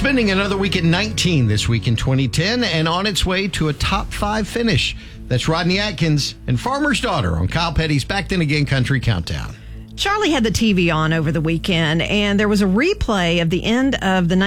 spending another week at 19 this week in 2010 and on its way to a top 5 finish. That's Rodney Atkins and Farmer's Daughter on Kyle Petty's Back Then Again Country Countdown. Charlie had the TV on over the weekend, and there was a replay of the end of the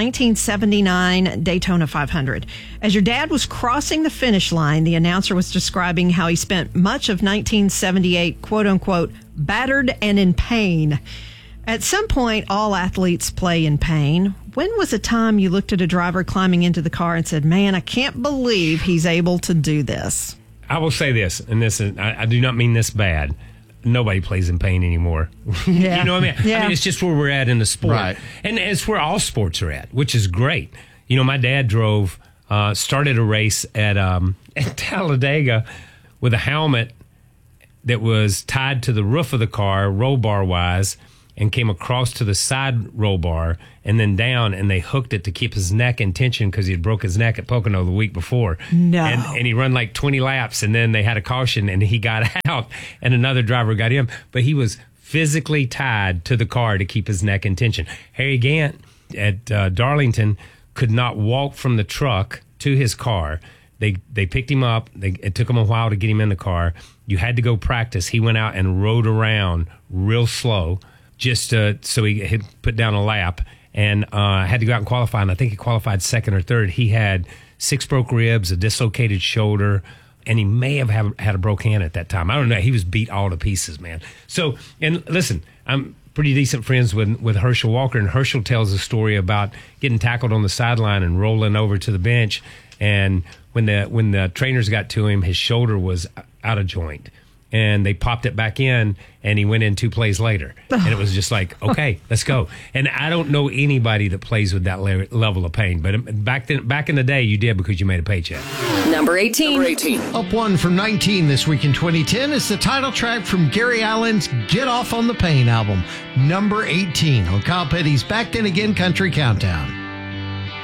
1979 Daytona 500. As your dad was crossing the finish line, the announcer was describing how he spent much of 1978, quote-unquote, battered and in pain. At some point, all athletes play in pain. When was a time you looked at a driver climbing into the car and said, man, I can't believe he's able to do this? I will say this, and this is, I do not mean this bad. Nobody plays in pain anymore. Yeah. You know what I mean? Yeah. I mean, it's just where we're at in the sport. Right. And it's where all sports are at, which is great. You know, my dad started a race at Talladega with a helmet that was tied to the roof of the car, roll bar wise, and came across to the side roll bar and then down, and they hooked it to keep his neck in tension because he had broke his neck at Pocono the week before. No. And he run like 20 laps, and then they had a caution, and he got out, and another driver got him. But he was physically tied to the car to keep his neck in tension. Harry Gant at Darlington could not walk from the truck to his car. They picked him up. It took him a while to get him in the car. You had to go practice. He went out and rode around real slow, just so he had put down a lap, and had to go out and qualify. And I think he qualified second or third. He had 6 broke ribs, a dislocated shoulder, and he may have had a broke hand at that time. I don't know. He was beat all to pieces, man. So, and listen, I'm pretty decent friends with Herschel Walker, and Herschel tells a story about getting tackled on the sideline and rolling over to the bench. And when the trainers got to him, his shoulder was out of joint. And they popped it back in, and he went in 2 plays later. And it was just like, okay, let's go. And I don't know anybody that plays with that level of pain. But back in the day, you did because you made a paycheck. Number 18. Up one from 19 this week in 2010 is the title track from Gary Allan's Get Off on the Pain album, number 18 on Kyle Petty's Back Then Again Country Countdown.